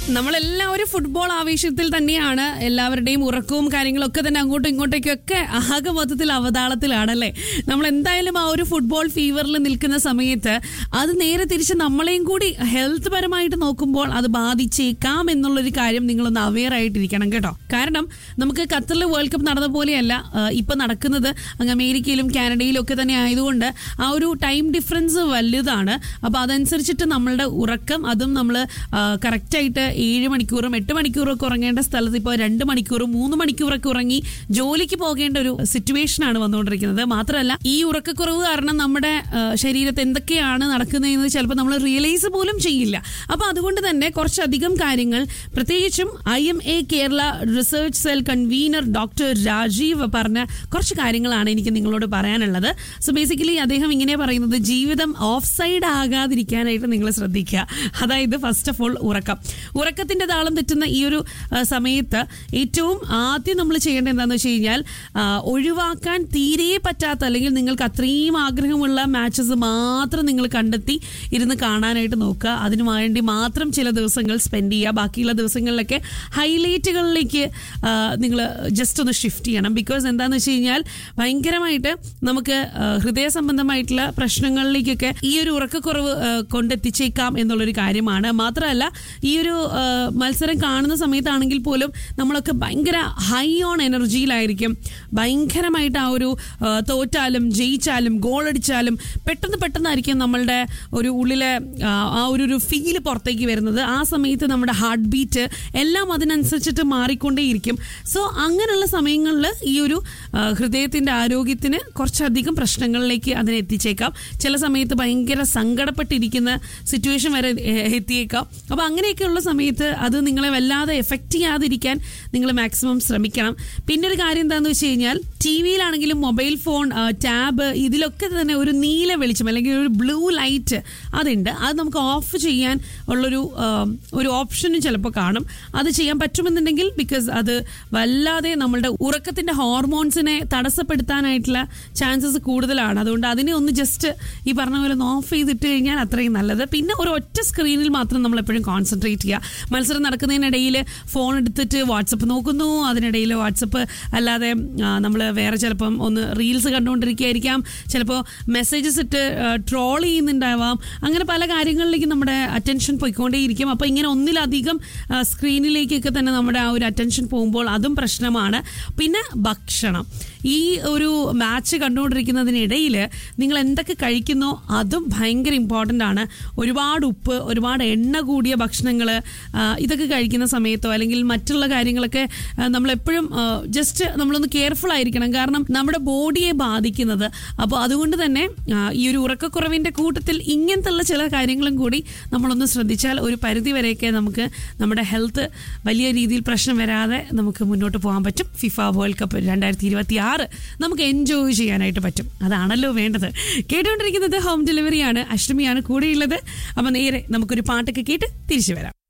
നമ്മളെല്ലാവരും ഫുട്ബോൾ ആവേശത്തിൽ തന്നെയാണ്. എല്ലാവരുടെയും ഉറക്കവും കാര്യങ്ങളൊക്കെ തന്നെ അങ്ങോട്ടും ഇങ്ങോട്ടേക്കൊക്കെ ആകെ മൊത്തത്തിൽ അവതാളത്തിലാണല്ലേ. നമ്മൾ എന്തായാലും ആ ഒരു ഫുട്ബോൾ ഫീവറിൽ നിൽക്കുന്ന സമയത്ത് അത് നേരെ തിരിച്ച് നമ്മളെയും കൂടി ഹെൽത്ത് പരമായിട്ട് നോക്കുമ്പോൾ അത് ബാധിച്ചേക്കാം എന്നുള്ളൊരു കാര്യം നിങ്ങളൊന്ന് അവെയർ ആയിട്ടിരിക്കണം കേട്ടോ. കാരണം നമുക്ക് ഖത്തറിൽ വേൾഡ് കപ്പ് നടന്ന പോലെയല്ല ഇപ്പൊ നടക്കുന്നത്. അങ്ങ് അമേരിക്കയിലും കാനഡയിലും ഒക്കെ തന്നെ ആയതുകൊണ്ട് ആ ഒരു ടൈം ഡിഫറൻസ് വലുതാണ്. അപ്പൊ അതനുസരിച്ചിട്ട് നമ്മളുടെ ഉറക്കം അതും നമ്മൾ കറക്റ്റായിട്ട് 7 മണിക്കൂറും 8 മണിക്കൂറും ഒക്കെ ഉറങ്ങേണ്ട സ്ഥലത്ത് ഇപ്പോൾ 2 മണിക്കൂറും 3 മണിക്കൂറൊക്കെ ഉറങ്ങി ജോലിക്ക് പോകേണ്ട ഒരു സിറ്റുവേഷൻ ആണ് വന്നുകൊണ്ടിരിക്കുന്നത്. മാത്രമല്ല ഈ ഉറക്കക്കുറവ് കാരണം നമ്മുടെ ശരീരത്ത് എന്തൊക്കെയാണ് നടക്കുന്നതെന്ന് ചിലപ്പോൾ നമ്മൾ റിയലൈസ് പോലും ചെയ്യില്ല. അപ്പൊ അതുകൊണ്ട് തന്നെ കുറച്ചധികം കാര്യങ്ങൾ പ്രത്യേകിച്ചും IMA Kerala research cell convener doctor Rajeev പറഞ്ഞ കുറച്ച് കാര്യങ്ങളാണ് എനിക്ക് നിങ്ങളോട് പറയാനുള്ളത്. സോ ബേസിക്കലി അദ്ദേഹം ഇങ്ങനെ പറയുന്നത്, ജീവിതം ഓഫ് സൈഡ് ആകാതിരിക്കാനായിട്ട് നിങ്ങൾ ശ്രദ്ധിക്കുക. അതായത് ഫസ്റ്റ് ഓഫ് ഓൾ ഉറക്കത്തിന്റെ താളം തെറ്റുന്ന ഈ ഒരു സമയത്ത് ഏറ്റവും ആദ്യം നമ്മൾ ചെയ്യേണ്ടത് എന്താണെന്ന് വെച്ച് കഴിഞ്ഞാൽ ഒഴിവാക്കാൻ തീരെ പറ്റാത്ത അല്ലെങ്കിൽ നിങ്ങൾക്ക് അത്രയും ആഗ്രഹമുള്ള മാച്ചസ് മാത്രം നിങ്ങൾ കണ്ടെത്തി ഇരുന്ന് കാണാനായിട്ട് നോക്കുക. അതിനു വേണ്ടി മാത്രം ചില ദിവസങ്ങൾ സ്പെൻഡ് ചെയ്യുക. ബാക്കിയുള്ള ദിവസങ്ങളിലൊക്കെ ഹൈലൈറ്റുകളിലേക്ക് നിങ്ങൾ ജസ്റ്റ് ഒന്ന് ഷിഫ്റ്റ് ചെയ്യണം. ബിക്കോസ് എന്താണെന്ന് വെച്ച് കഴിഞ്ഞാൽ ഭയങ്കരമായിട്ട് നമുക്ക് ഹൃദയ സംബന്ധമായിട്ടുള്ള പ്രശ്നങ്ങളിലേക്കൊക്കെ ഈ ഒരു ഉറക്കക്കുറവ് കൊണ്ടെത്തിച്ചേക്കാം എന്നുള്ളൊരു കാര്യമാണ്. മാത്രമല്ല ഈ ഒരു മത്സരം കാണുന്ന സമയത്താണെങ്കിൽ പോലും നമ്മളൊക്കെ ഭയങ്കര ഹൈ ഓൺ എനർജിയിലായിരിക്കും. ഭയങ്കരമായിട്ട് ആ ഒരു തോറ്റാലും ജയിച്ചാലും ഗോൾ അടിച്ചാലും പെട്ടെന്നായിരിക്കും നമ്മളുടെ ഒരു ഉള്ളിലെ ആ ഒരു ഫീല് പുറത്തേക്ക് വരുന്നത്. ആ സമയത്ത് നമ്മുടെ ഹാർട്ട് ബീറ്റ് എല്ലാം അതിനനുസരിച്ചിട്ട് മാറിക്കൊണ്ടേയിരിക്കും. സോ അങ്ങനെയുള്ള സമയങ്ങളിൽ ഈ ഒരു ഹൃദയത്തിന്റെ ആരോഗ്യത്തിന് കുറച്ചധികം പ്രശ്നങ്ങളിലേക്ക് അതിനെ എത്തിച്ചേക്കാം. ചില സമയത്ത് ഭയങ്കര സങ്കടപ്പെട്ടിരിക്കുന്ന സിറ്റുവേഷൻ വരെ എത്തിയേക്കാം. അപ്പൊ അങ്ങനെയൊക്കെയുള്ള സമയത്ത് അത് നിങ്ങളെ വല്ലാതെ എഫക്റ്റ് ചെയ്യാതിരിക്കാൻ നിങ്ങൾ മാക്സിമം ശ്രമിക്കണം. പിന്നെ ഒരു കാര്യം എന്താണെന്ന് വെച്ച് കഴിഞ്ഞാൽ TV-യിലാണെങ്കിലും മൊബൈൽ ഫോൺ, ടാബ്, ഇതിലൊക്കെ തന്നെ ഒരു നീല വെളിച്ചം അല്ലെങ്കിൽ ഒരു ബ്ലൂ ലൈറ്റ് അതുണ്ട്. അത് നമുക്ക് ഓഫ് ചെയ്യാൻ ഉള്ളൊരു ഓപ്ഷനും ചിലപ്പോൾ കാണും. അത് ചെയ്യാൻ പറ്റുമെന്നുണ്ടെങ്കിൽ ബിക്കോസ് അത് വല്ലാതെ നമ്മളുടെ ഉറക്കത്തിന്റെ ഹോർമോൺസിനെ തടസ്സപ്പെടുത്താനായിട്ടുള്ള ചാൻസസ് കൂടുതലാണ്. അതുകൊണ്ട് അതിനെ ഒന്ന് ജസ്റ്റ് ഈ പറഞ്ഞ പോലെ ഒന്ന് ഓഫ് ചെയ്തിട്ട് കഴിഞ്ഞാൽ അത്രയും നല്ലത്. പിന്നെ ഒരു ഒറ്റ സ്ക്രീനിൽ മാത്രം നമ്മൾ എപ്പോഴും കോൺസെൻട്രേറ്റ് ചെയ്യുക. മത്സരം നടക്കുന്നതിനിടയിൽ ഫോൺ എടുത്തിട്ട് വാട്സപ്പ് നോക്കുന്നു, അതിനിടയിൽ വാട്സപ്പ് അല്ലാതെ നമ്മൾ വേറെ ചിലപ്പം ഒന്ന് റീൽസ് കണ്ടുകൊണ്ടിരിക്കുകയായിരിക്കാം, ചിലപ്പോൾ മെസ്സേജസ് ഇട്ട് ട്രോൾ ചെയ്യുന്നുണ്ടാവാം. അങ്ങനെ പല കാര്യങ്ങളിലേക്ക് നമ്മുടെ അറ്റൻഷൻ പോയിക്കൊണ്ടേയിരിക്കും. അപ്പോൾ ഇങ്ങനെ ഒന്നിലധികം സ്ക്രീനിലേക്കൊക്കെ തന്നെ നമ്മുടെ ആ ഒരു അറ്റൻഷൻ പോകുമ്പോൾ അതും പ്രശ്നമാണ്. പിന്നെ ഭക്ഷണം, ഈ ഒരു മാച്ച് കണ്ടുകൊണ്ടിരിക്കുന്നതിനിടയിൽ നിങ്ങൾ എന്തൊക്കെ കഴിക്കുന്നോ അതും ഭയങ്കര ഇമ്പോർട്ടൻ്റ് ആണ്. ഒരുപാട് ഉപ്പ്, ഒരുപാട് എണ്ണ കൂടിയ ഭക്ഷണങ്ങൾ ഇതൊക്കെ കഴിക്കുന്ന സമയത്തോ അല്ലെങ്കിൽ മറ്റുള്ള കാര്യങ്ങളൊക്കെ നമ്മളെപ്പോഴും ജസ്റ്റ് നമ്മളൊന്ന് കെയർഫുൾ ആയിരിക്കണം. കാരണം നമ്മുടെ ബോഡിയെ ബാധിക്കുന്നത്. അപ്പോൾ അതുകൊണ്ട് തന്നെ ഈ ഒരു ഉറക്കക്കുറവിൻ്റെ കൂട്ടത്തിൽ ഇങ്ങനത്തുള്ള ചില കാര്യങ്ങളും കൂടി നമ്മളൊന്ന് ശ്രദ്ധിച്ചാൽ ഒരു പരിധി വരെയൊക്കെ നമുക്ക് നമ്മുടെ ഹെൽത്ത് വലിയ രീതിയിൽ പ്രശ്നം വരാതെ നമുക്ക് മുന്നോട്ട് പോകാൻ പറ്റും. ഫിഫ വേൾഡ് കപ്പ് 2026 നമുക്ക് എൻജോയ് ചെയ്യാനായിട്ട് പറ്റും. അതാണല്ലോ വേണ്ടത്. കേട്ടുകൊണ്ടിരിക്കുന്നത് ഹോം ഡെലിവറിയാണ്. അഷ്ടമിയാണ് കൂടെയുള്ളത്. അപ്പം നേരെ നമുക്കൊരു പാട്ടൊക്കെ കേട്ട് തിരിച്ചു വരാം.